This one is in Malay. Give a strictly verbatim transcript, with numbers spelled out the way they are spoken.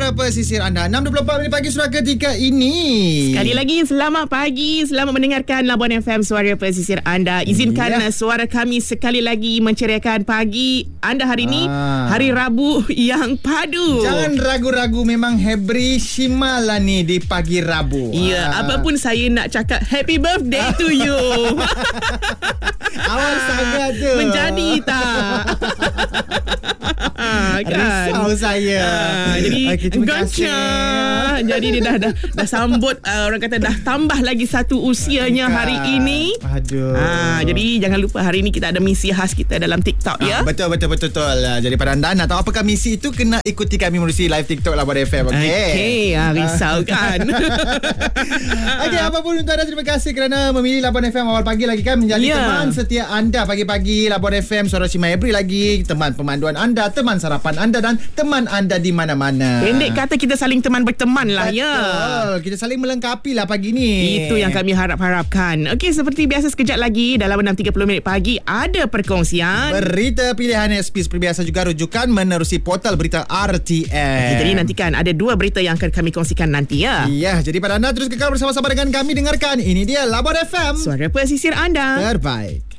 Suara Pesisir anda. enam dua puluh empat minit pagi surat ketika ini. Sekali lagi selamat pagi. Selamat mendengarkan Labuan F M Suara Pesisir anda. Izinkan ya. suara kami sekali lagi menceriakan pagi anda hari ini. Ah. Hari Rabu yang padu. Jangan ragu-ragu, memang Hebri Shimala ni di pagi Rabu. Ya, ah. apapun saya nak cakap happy birthday to you. Awal sangat tu. Menjadi tak? Kan? Risau saya. Uh, jadi gocah. Jadi dia dah dah, dah sambut uh, orang kata dah tambah lagi satu usianya Bukan. hari ini. Aduh. Uh, jadi jangan lupa hari ini kita ada misi khas kita dalam TikTok uh, ya. Betul betul betul betul. Jadi pada anda nak tahu apakah misi itu, kena ikuti kami melalui live TikTok Labuan F M. Okey. Okey, uh, risau kan. Okey, apapun untuk anda, terima kasih kerana memilih Labuan F M awal pagi lagi kan, menjadi yeah. teman setia anda pagi-pagi. Labuan F M, Suara Shima Hebri lagi, teman pemanduan anda, teman sarapan anda dan teman anda di mana-mana. Pendek kata kita saling teman berteman lah. Betul. Ya. Kita saling melengkapi lah pagi ni. Itu yang kami harap-harapkan. Okey, seperti biasa sekejap lagi dalam enam tiga puluh minit pagi ada perkongsian berita pilihan S P. Seperti biasa juga rujukan menerusi portal berita R T M. Jadi nantikan ada dua berita yang akan kami kongsikan nanti ya. Ya, jadi pada anda terus kekal bersama-sama dengan kami. Dengarkan, ini dia Labuan F M, Suara Pesisir anda terbaik.